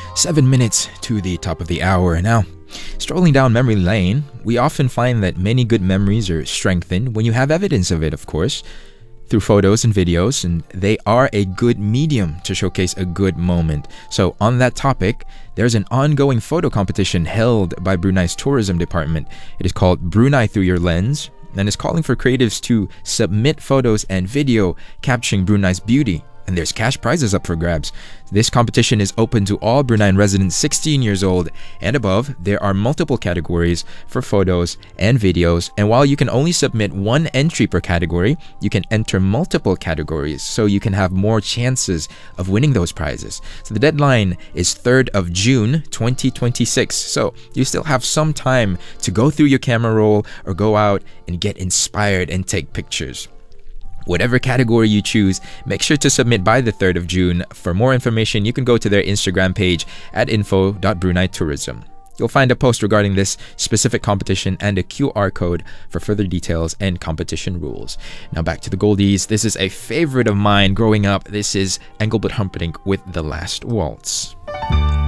7 minutes to the top of the hour. Now, strolling down memory lane, we often find that many good memories are strengthened when you have evidence of it, of course, through photos and videos, and they are a good medium to showcase a good moment. So on that topic, there's an ongoing photo competition held by Brunei's tourism department. It is called Brunei Through Your Lens, and is calling for creatives to submit photos and video capturing Brunei's beauty. And there's cash prizes up for grabs. This competition is open to all Bruneian residents 16 years old and above. There are multiple categories for photos and videos, and while you can only submit one entry per category, you can enter multiple categories so you can have more chances of winning those prizes. So the deadline is 3rd of June 2026. So you still have some time to go through your camera roll or go out and get inspired and take pictures. Whatever category you choose, make sure to submit by the 3rd of June. For more information, you can go to their Instagram page at info.bruneitourism. You'll find a post regarding this specific competition and a QR code for further details and competition rules. Now back to the Goldies. This is a favorite of mine growing up. This is Engelbert Humperdinck with The Last Waltz.